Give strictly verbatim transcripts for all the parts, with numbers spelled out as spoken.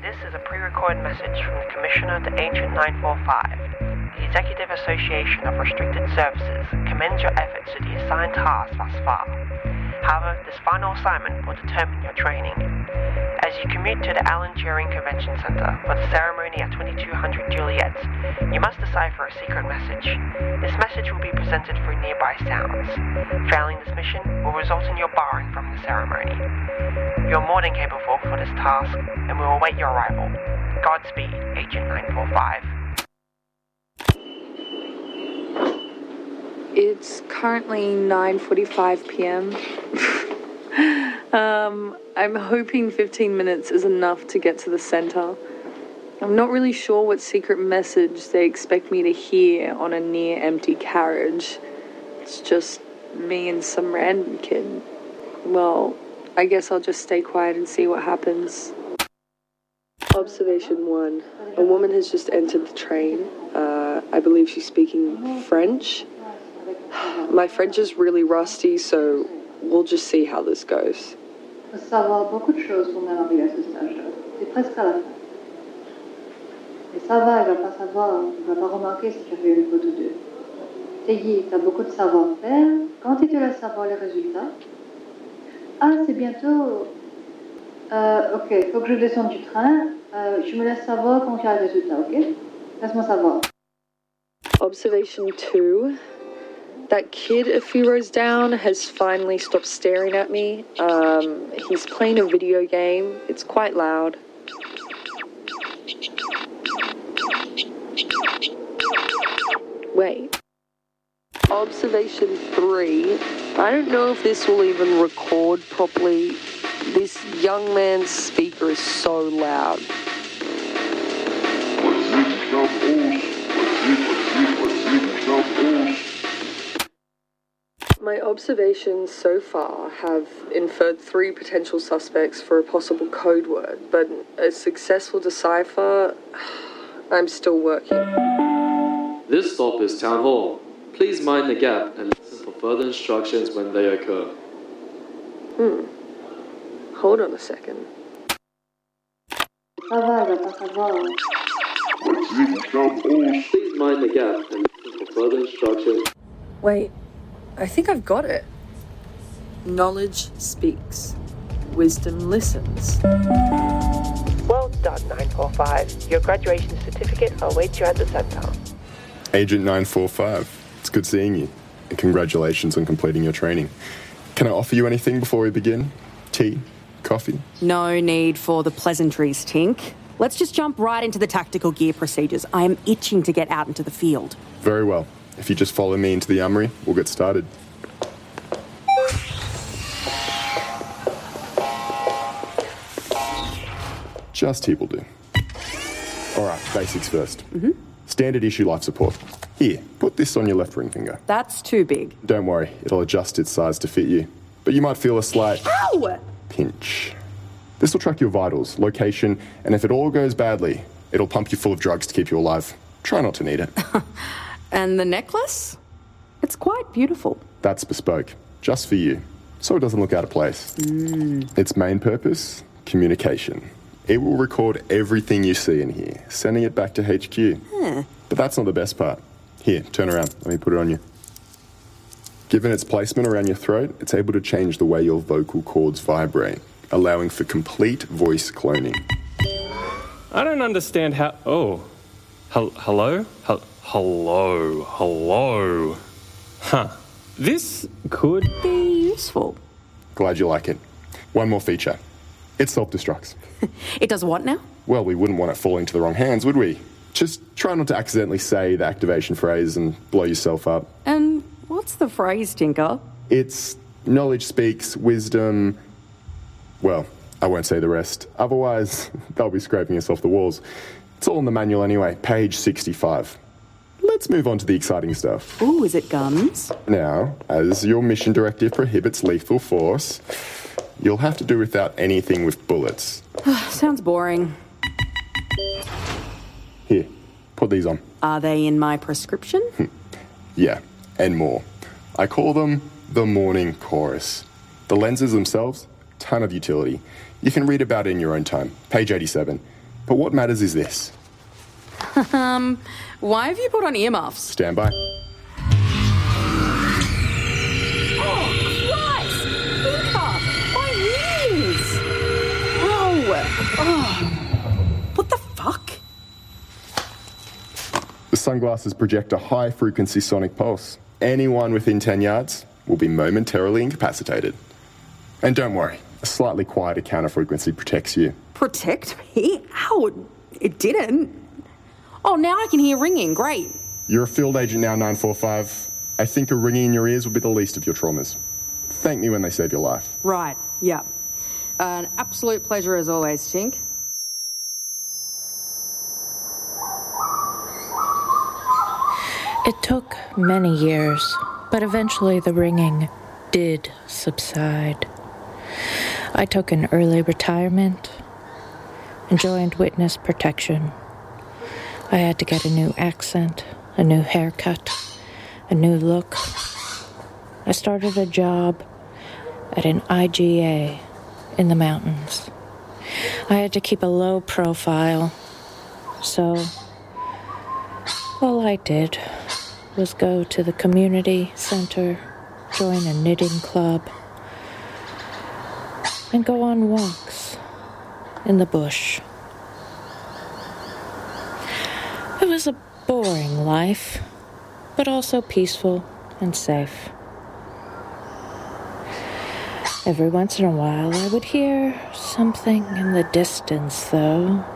This is a pre-recorded message from the Commissioner to Agent nine four five. The Executive Association of Restricted Services commends your efforts to the assigned task thus far. However, this final assignment will determine your training. As you commute to the Alan Turing Convention Center for the ceremony at twenty-two hundred Juliet, you must decipher a secret message. This message will be presented through nearby sounds. Failing this mission will result in your barring from the ceremony. You are more than capable for this task, and we will await your arrival. Godspeed, Agent nine four five. It's currently nine forty-five p.m. um, I'm hoping fifteen minutes is enough to get to the center. I'm not really sure what secret message they expect me to hear on a near-empty carriage. It's just me and some random kid. Well, I guess I'll just stay quiet and see what happens. Observation one. A woman has just entered the train. Uh, I believe she's speaking French. My French is really rusty, so we'll just see how this goes. Il faut savoir beaucoup de choses pour même arriver à ce stage-là. C'est presque à la fin. Et ça va, elle va pas savoir, elle va pas remarquer si tu as fait une faute ou deux. Tegui, tu as beaucoup de savoir-faire. Quand tu te laisses savoir les résultats? Ah, c'est bientôt. Euh, ok, faut que je descende du train. Euh, je me laisse savoir quand tu as le résultat, ok? Laisse-moi savoir. Observation two. That kid a few rows down has finally stopped staring at me. Um, he's playing a video game. It's quite loud. Wait. Observation three. I don't know if this will even record properly. This young man's speaker is so loud. My observations so far have inferred three potential suspects for a possible code word, but a successful decipher, I'm still working. This stop is Town Hall. Please mind the gap and listen for further instructions when they occur. Hmm. Hold on a second. Ça va, elle va pas savoir. Please mind the gap and listen for further instructions. Wait, I think I've got it. Knowledge speaks. Wisdom listens. Well done, nine four five. Your graduation certificate awaits you at the center. Agent nine four five, it's good seeing you, and congratulations on completing your training. Can I offer you anything before we begin? Tea? Coffee? No need for the pleasantries, Tink. Let's just jump right into the tactical gear procedures. I am itching to get out into the field. Very well. If you just follow me into the armory, we'll get started. Just here will do. All right, basics first. Mm-hmm. Standard issue life support. Here, put this on your left ring finger. That's too big. Don't worry, it'll adjust its size to fit you. But you might feel a slight... Ow! Pinch. This will track your vitals, location, and if it all goes badly, it'll pump you full of drugs to keep you alive. Try not to need it. And the necklace? It's quite beautiful. That's bespoke, just for you, so it doesn't look out of place. Mm. Its main purpose? Communication. It will record everything you see in here, sending it back to H Q. Huh. But that's not the best part. Here, turn around. Let me put it on you. Given its placement around your throat, it's able to change the way your vocal cords vibrate, allowing for complete voice cloning. I don't understand how... Oh. Hel- hello? Hel- hello? Hello? Huh. This could be useful. Glad you like it. One more feature. It self-destructs. It does what now? Well, we wouldn't want it falling to the wrong hands, would we? Just try not to accidentally say the activation phrase and blow yourself up. And what's the phrase, Tinker? It's knowledge speaks, wisdom... Well, I won't say the rest. Otherwise, they'll be scraping us off the walls. It's all in the manual anyway, page sixty-five. Let's move on to the exciting stuff. Ooh, is it guns? Now, as your mission directive prohibits lethal force, you'll have to do without anything with bullets. Sounds boring. Here, put these on. Are they in my prescription? Yeah, and more. I call them the Morning Chorus. The lenses themselves, ton of utility. You can read about it in your own time. Page eighty-seven. But what matters is this. um, why have you put on earmuffs? Stand by. Oh, Christ! Inca! My ears! Oh! Oh! What the fuck? The sunglasses project a high-frequency sonic pulse. Anyone within ten yards will be momentarily incapacitated. And don't worry, a slightly quieter counter-frequency protects you. Protect me? Ow, it didn't. Oh, now I can hear ringing. Great. You're a field agent now, nine four five. I think a ringing in your ears will be the least of your traumas. Thank me when they save your life. Right, yeah. An absolute pleasure as always, Tink. It took many years, but eventually the ringing did subside. I took an early retirement and joined witness protection. I had to get a new accent, a new haircut, a new look. I started a job at an I G A in the mountains. I had to keep a low profile, so all I did was go to the community center, join a knitting club, and go on walks in the bush. It was a boring life, but also peaceful and safe. Every once in a while, I would hear something in the distance, though.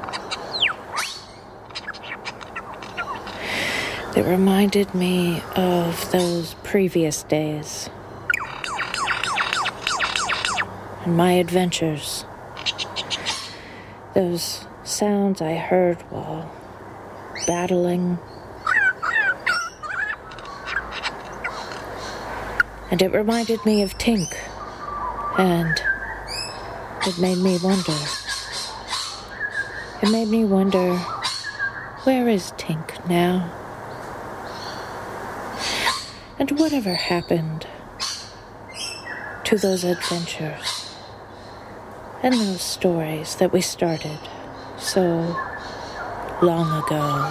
It reminded me of those previous days and my adventures. Those sounds I heard while battling. And it reminded me of Tink, and it made me wonder. It made me wonder, where is Tink now? And whatever happened to those adventures and those stories that we started so long ago?